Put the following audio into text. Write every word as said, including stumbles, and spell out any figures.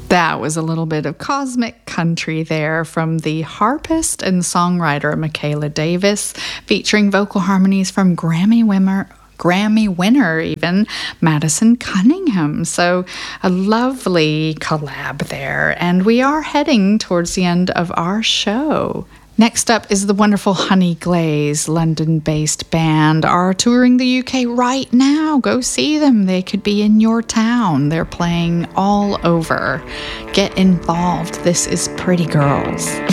That was a little bit of cosmic country there from the harpist and songwriter Michaela Davis, featuring vocal harmonies from Grammy winner Grammy winner even Madison Cunningham. So a lovely collab there. And we are heading towards the end of our show. Next up is the wonderful Honey Glaze, London-based band, are touring the U K right now. Go see them. They could be in your town. They're playing all over. Get involved. This is Pretty Girls.